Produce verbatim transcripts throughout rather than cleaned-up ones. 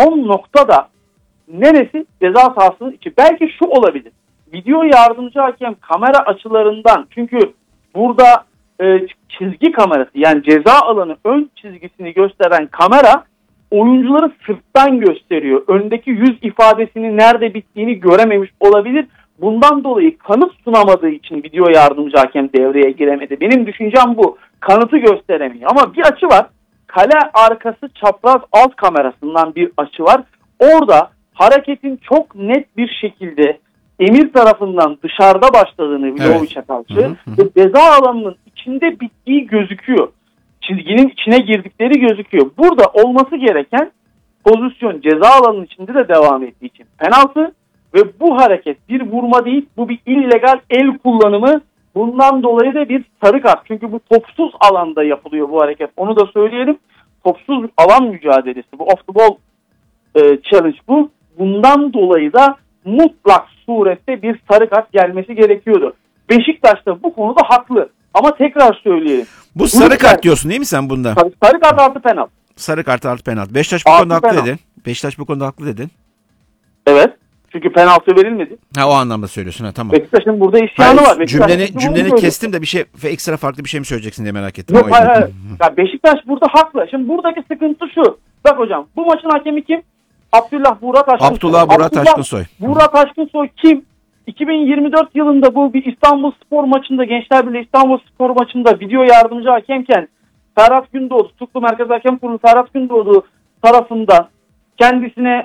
son noktada neresi? Ceza sahasının içi. Belki şu olabilir. Video yardımcı hakem kamera açılarından, çünkü burada e, çizgi kamerası, yani ceza alanı ön çizgisini gösteren kamera oyuncuları sırttan gösteriyor. Öndeki yüz ifadesinin nerede bittiğini görememiş olabilir. Bundan dolayı kanıt sunamadığı için video yardımcı hakem devreye giremedi. Benim düşüncem bu. Kanıtı gösteremiyor. Ama bir açı var. Kale arkası çapraz alt kamerasından bir açı var. Orada hareketin çok net bir şekilde Emir tarafından dışarıda başladığını Vlahovic'e karşı evet. ve ceza alanının içinde bittiği gözüküyor. Çizginin içine girdikleri gözüküyor. Burada olması gereken pozisyon ceza alanının içinde de devam ettiği için penaltı ve bu hareket bir vurma değil, bu bir illegal el kullanımı. Bundan dolayı da bir sarı kart. Çünkü bu topsuz alanda yapılıyor bu hareket. Onu da söyleyelim. Topsuz alan mücadelesi. Bu off the ball e, challenge bu. Bundan dolayı da mutlak surette bir sarı kart gelmesi gerekiyordu. Beşiktaş da bu konuda haklı. Ama tekrar söyleyelim. Bu sarı kart diyorsun değil mi sen bunda? Tabii, sarı kart artı penaltı. Sarı kart artı penaltı. Beşiktaş bu konuda haklı dedin. Beşiktaş bu konuda haklı dedin. Evet. Çünkü penaltı verilmedi. Ha, o anlamda söylüyorsun, ha, tamam. Beşiktaş'ın burada isyanı hayır, var. Beşiktaş cümleni cümleni kestim de bir şey ve ekstra farklı bir şey mi söyleyeceksin diye merak ettim. Yok, hayır, hayır. Ya Beşiktaş burada haklı. Şimdi buradaki sıkıntı şu. Bak hocam, bu maçın hakemi kim? Abdullah Buğra Taşkınsoy. Abdullah Buğra Taşkınsoy. Buğra Taşkınsoy kim? iki bin yirmi dört yılında bu bir İstanbul Spor maçında, Gençler Birliği İstanbul Spor maçında video yardımcı hakemken Ferhat Gündoğdu, Tutuklu Merkez Hakem Kurulu Ferhat Gündoğdu tarafından kendisine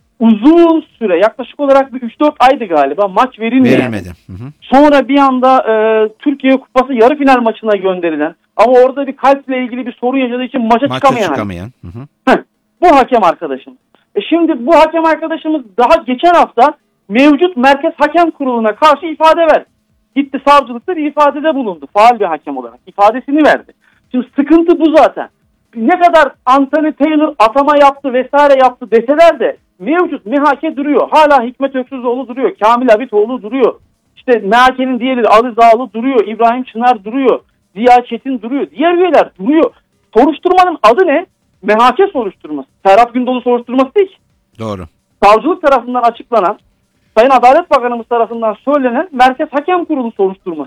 uzun süre, yaklaşık olarak bir üç dört aydı galiba, maç verilmedi. Verilmedi. Hı hı. Sonra bir anda e, Türkiye Kupası yarı final maçına gönderilen ama orada bir kalple ilgili bir sorun yaşadığı için maça, maça çıkamayan. çıkamayan. Hı hı. Heh, bu hakem arkadaşımız. E şimdi bu hakem arkadaşımız daha geçen hafta mevcut Merkez Hakem Kurulu'na karşı ifade verdi. Gitti savcılıkta bir ifadede bulundu. Faal bir hakem olarak ifadesini verdi. Şimdi sıkıntı bu zaten. Ne kadar Anthony Taylor atama yaptı vesaire yaptı deseler de mevcut M H K duruyor. Hala Hikmet Öksüzoğlu duruyor. Kamil Abitoğlu duruyor. İşte M H K'nin diğeri Ali Zağlı duruyor. İbrahim Çınar duruyor. Ziya Çetin duruyor. Diğer üyeler duruyor. Soruşturmanın adı ne? M H K soruşturması. Serhat Gündoğdu soruşturması değil. Doğru. Savcılık tarafından açıklanan, Sayın Adalet Bakanımız tarafından söylenen Merkez Hakem Kurulu soruşturması.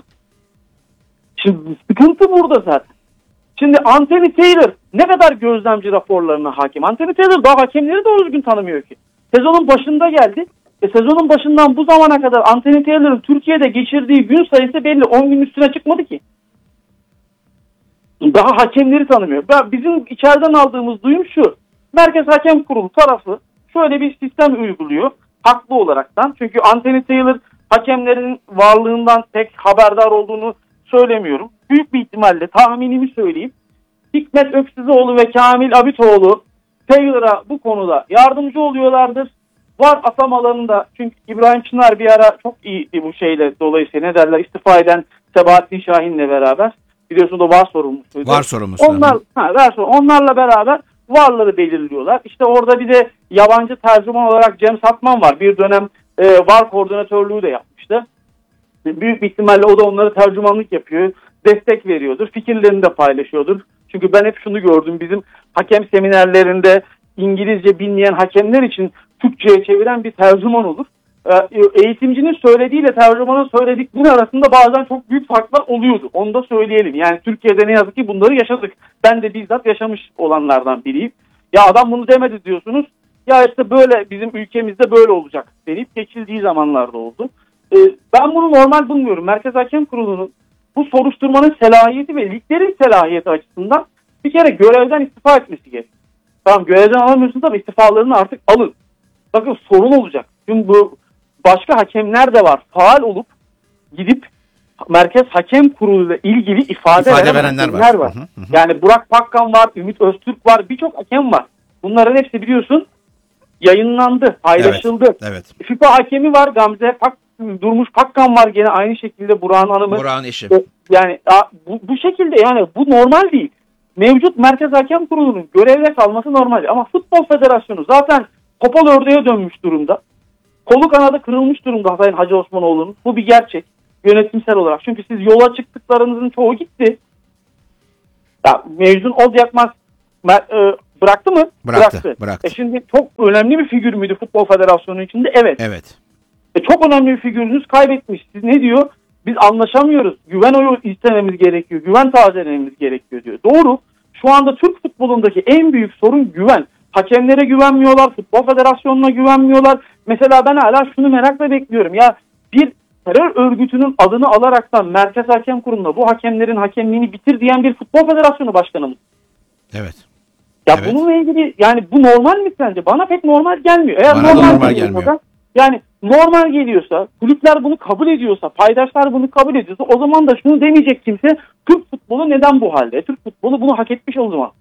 Şimdi sıkıntı burada zaten. Şimdi Anthony Taylor ne kadar gözlemci raporlarına hakim? Anthony Taylor daha hakemleri doğru düzgün tanımıyor ki. Sezonun başında geldi. E sezonun başından bu zamana kadar Anthony Taylor'ın Türkiye'de geçirdiği gün sayısı belli. on gün üstüne çıkmadı ki. Daha hakemleri tanımıyor. Bizim içeriden aldığımız duyum şu. Merkez Hakem Kurulu tarafı şöyle bir sistem uyguluyor. Haklı olaraktan. Çünkü Anthony Taylor hakemlerin varlığından pek haberdar olduğunu söylemiyorum. Büyük bir ihtimalle tahminimi söyleyeyim. Hikmet Öksüzoğlu ve Kamil Abitoğlu Taylor'a bu konuda yardımcı oluyorlardır. Var atamalarında, çünkü İbrahim Çınar bir ara çok iyiydi bu şeyle, dolayısıyla ne derler, istifa eden Sebahattin Şahin'le beraber. Biliyorsunuz o var sorumlusuydu. Var sorumlusu. Onlar, ha, var, onlarla beraber varları belirliyorlar. İşte orada bir de yabancı tercüman olarak Cem Satman var. Bir dönem e, var koordinatörlüğü de yapmıştı. Büyük bir ihtimalle o da onlara tercümanlık yapıyor. Destek veriyordur. Fikirlerini de paylaşıyordur. Çünkü ben hep şunu gördüm. Bizim hakem seminerlerinde İngilizce bilmeyen hakemler için Türkçe'ye çeviren bir tercüman olur. Eğitimcinin söylediğiyle tercümanın söyledikleri arasında bazen çok büyük farklar oluyordu. Onu da söyleyelim. Yani Türkiye'de ne yazık ki bunları yaşadık. Ben de bizzat yaşamış olanlardan biriyim. Ya adam bunu demedi diyorsunuz. Ya işte böyle bizim ülkemizde böyle olacak denip geçildiği zamanlarda oldu. Ben bunu normal bulmuyorum. Merkez Hakem Kurulu'nun bu soruşturmanın selahiyeti ve liglerin selahiyeti açısından bir kere görevden istifa etmesi gerekiyor. Tamam, görevden alamıyorsunuz ama istifalarını artık alın. Bakın sorun olacak. Çünkü bu başka hakemler de var. Faal olup gidip Merkez Hakem Kurulu ile ilgili ifade, ifade veren verenler var. var. Hı hı hı. Yani Burak Pakkan var, Ümit Öztürk var, birçok hakem var. Bunların hepsi biliyorsun yayınlandı, paylaşıldı. Evet, evet. FIFA hakemi var, Gamze Pak, Durmuş Pakkan var, gene aynı şekilde Burak'ın hanımı. Burak'ın eşi. Yani bu, bu şekilde, yani bu normal değil. Mevcut Merkez Hakem Kurulu'nun görevde kalması normal. Ama Futbol Federasyonu zaten topal ördeğe dönmüş durumda. Kolu kanadı kırılmış durumda Sayın Hacı Osmanoğlu'nun. Bu bir gerçek yönetimsel olarak. Çünkü siz yola çıktıklarınızın çoğu gitti. Ya, mevzun ol yakmaz Bıraktı mı? Bıraktı. Bıraktı. bıraktı. E şimdi çok önemli bir figür müydü Futbol Federasyonu içinde? Evet. Evet. E çok önemli bir figürünüz kaybetmiş. Siz ne diyor? Biz anlaşamıyoruz. Güven oyu istememiz gerekiyor. Güven tazelememiz gerekiyor diyor. Doğru. Şu anda Türk futbolundaki en büyük sorun güven. Hakemlere güvenmiyorlar. Futbol Federasyonu'na güvenmiyorlar. Mesela ben hala şunu merakla bekliyorum. Ya bir terör örgütünün adını alaraktan Merkez Hakem Kurulu'na bu hakemlerin hakemliğini bitir diyen bir Futbol Federasyonu başkanımız. Evet. Ya evet. bununla ilgili yani bu normal mi sence? Bana pek normal gelmiyor. Eğer Bana normal, normal gelmiyor. Da, yani normal geliyorsa, kulüpler bunu kabul ediyorsa, paydaşlar bunu kabul ediyorsa o zaman da şunu demeyecek kimse, Türk futbolu neden bu halde? Türk futbolu bunu hak etmiş o zaman.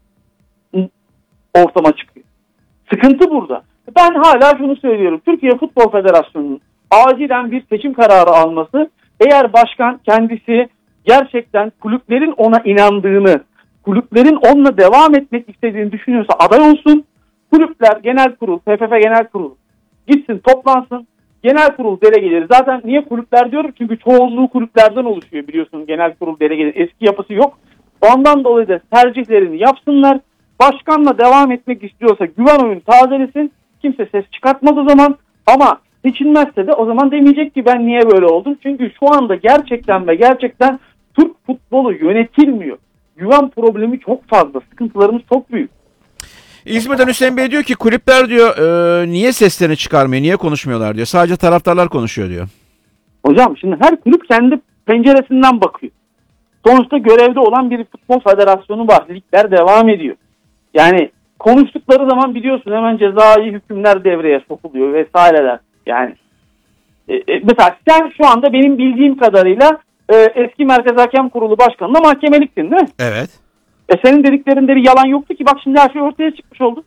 Ortama çıkıyor. Sıkıntı burada. Ben hala şunu söylüyorum. Türkiye Futbol Federasyonu'nun acilen bir seçim kararı alması, eğer başkan kendisi gerçekten kulüplerin ona inandığını, kulüplerin onunla devam etmek istediğini düşünüyorsa aday olsun. Kulüpler Genel Kurul, T F F Genel Kurul gitsin toplansın. Genel Kurul delegeleri, zaten niye kulüpler diyorum? Çünkü çoğunluğu kulüplerden oluşuyor biliyorsun. Genel Kurul delegeleri eski yapısı yok. Ondan dolayı da tercihlerini yapsınlar. Başkanla devam etmek istiyorsa güven oyunu tazelesin. Kimse ses çıkartmaz o zaman. Ama seçilmezse de o zaman demeyecek ki ben niye böyle oldum. Çünkü şu anda gerçekten ve gerçekten Türk futbolu yönetilmiyor. Güven problemi çok fazla. Sıkıntılarımız çok büyük. İzmir'den Hüseyin Bey diyor ki kulüpler diyor e, niye seslerini çıkarmıyor, niye konuşmuyorlar diyor. Sadece taraftarlar konuşuyor diyor. Hocam şimdi her kulüp kendi penceresinden bakıyor. Sonuçta görevde olan bir futbol federasyonu var. Ligler devam ediyor. Yani konuştukları zaman biliyorsun hemen cezai hükümler devreye sokuluyor vesaireler. Yani e, e, mesela sen şu anda benim bildiğim kadarıyla e, eski Merkez Hakem Kurulu Başkanı'na mahkemeliktin değil mi? Evet. E senin dediklerinde bir yalan yoktu ki, bak şimdi her şey ortaya çıkmış oldu.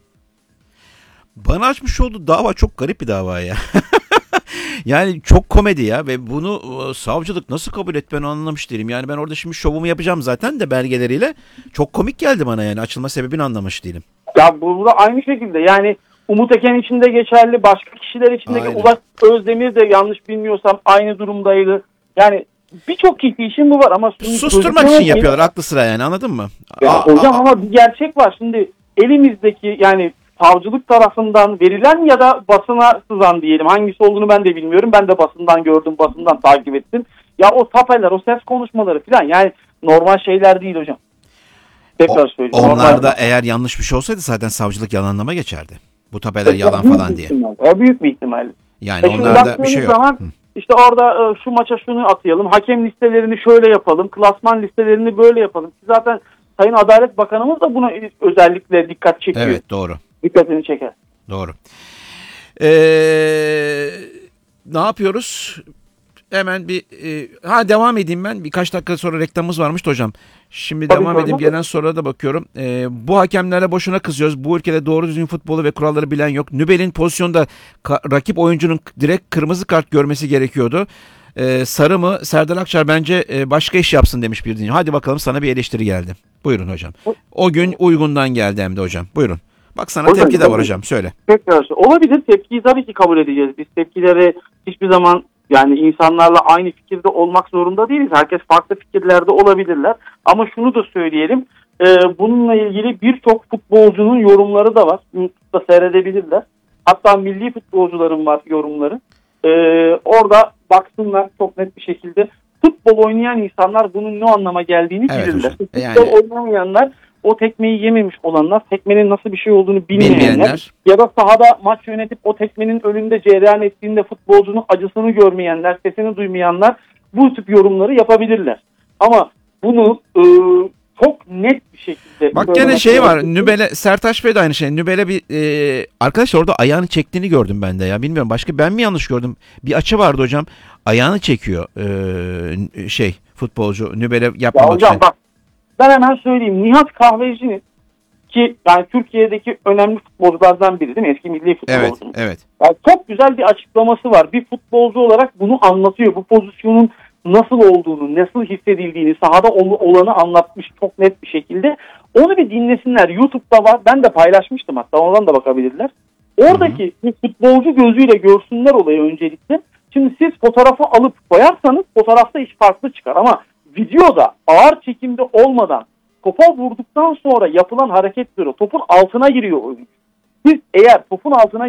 Bana açmış olduğu dava çok garip bir dava ya. Yani çok komedi ya ve bunu savcılık nasıl kabul et ben anlamış değilim. Yani ben orada şimdi şovumu yapacağım zaten de belgeleriyle. Çok komik geldi bana, yani açılma sebebini anlamış değilim. Ya burada aynı şekilde yani Umut Eken için de geçerli, başka kişiler içindeki Aynen. Ulaş Özdemir de yanlış bilmiyorsam aynı durumdaydı. Yani birçok kişi için bu var ama... Susturmak için yapıyorlar aklı sıra, yani anladın mı? Ya aa, hocam aa. ama bir gerçek var. Şimdi elimizdeki yani savcılık tarafından verilen ya da basına sızan diyelim, hangisi olduğunu ben de bilmiyorum. Ben de basından gördüm, basından takip ettim. Ya o tapeler, o ses konuşmaları falan yani normal şeyler değil hocam. Tekrar söyleyeyim. Onlar da eğer yanlış bir şey olsaydı zaten savcılık yalanlama geçerdi. Bu tapeler yalan falan diye. O büyük bir ihtimal. Yani e onlarda bir şey yok. Zaman, işte orada şu maça şunu atayalım, hakem listelerini şöyle yapalım, klasman listelerini böyle yapalım. Zaten Sayın Adalet Bakanımız da buna özellikle dikkat çekiyor. Evet, doğru. Dikkatini çeker. Doğru. Ee, ne yapıyoruz? Hemen bir e, ha devam edeyim ben. Birkaç dakika sonra reklamımız varmıştı hocam. Şimdi Tabii devam edeyim. Gelen sorulara da bakıyorum. Ee, bu hakemlere boşuna kızıyoruz. Bu ülkede doğru düzgün futbolu ve kuralları bilen yok. Nübel'in pozisyonda ka- rakip oyuncunun direkt kırmızı kart görmesi gerekiyordu. Ee, Sarı mı? Serdar Akçar bence e, başka iş yapsın demiş bir dinleyici. Hadi bakalım, sana bir eleştiri geldi. Buyurun hocam. O gün uygundan geldi hem de hocam. Buyurun. Bak sana hocam, tepki de var hocam. Söyle. Tekrar olabilir. Tepkiyi tabii ki kabul edeceğiz. Biz tepkileri hiçbir zaman yani insanlarla aynı fikirde olmak zorunda değiliz. Herkes farklı fikirlerde olabilirler. Ama şunu da söyleyelim. E, bununla ilgili birçok futbolcunun yorumları da var. YouTube'da seyredebilirler. Hatta milli futbolcuların var yorumları. E, orada baksınlar çok net bir şekilde. Futbol oynayan insanlar bunun ne anlama geldiğini evet, bilirler. Futbol yani... oynamayanlar, o tekmeyi yememiş olanlar, tekmenin nasıl bir şey olduğunu bilmeyenler, bilmeyenler ya da sahada maç yönetip o tekmenin önünde cereyan ettiğinde futbolcunun acısını görmeyenler, sesini duymayanlar bu tip yorumları yapabilirler. Ama bunu e, çok net bir şekilde... Bak gene şey var, Nübel'e, Sertaç Bey de aynı şey. Nübel'e bir e, arkadaşlar orada ayağını çektiğini gördüm ben de ya. Bilmiyorum, başka ben mi yanlış gördüm? Bir açı vardı hocam. Ayağını çekiyor e, şey futbolcu Nübel'e yapmamak için. Hocam bak, ben hemen söyleyeyim. Nihat Kahveci'nin, ki yani Türkiye'deki önemli futbolculardan biri değil mi? Eski milli futbolcu. Evet, evet. Yani çok güzel bir açıklaması var. Bir futbolcu olarak bunu anlatıyor. Bu pozisyonun nasıl olduğunu, nasıl hissedildiğini, sahada olanı anlatmış çok net bir şekilde. Onu bir dinlesinler. YouTube'da var. Ben de paylaşmıştım hatta. Oradan da bakabilirler. Oradaki bir futbolcu gözüyle görsünler olayı öncelikle. Şimdi siz fotoğrafı alıp koyarsanız fotoğrafta iş farklı çıkar ama videoda ağır çekimde olmadan topa vurduktan sonra yapılan hareketleri, topun altına giriyor oyuncu. Siz eğer topun altına